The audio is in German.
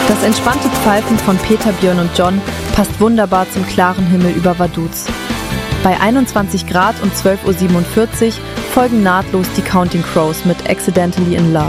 Das entspannte Pfeifen von Peter, Björn und John passt wunderbar zum klaren Himmel über Vaduz. Bei 21 Grad und 12:47 Uhr folgen nahtlos die Counting Crows mit Accidentally in Love.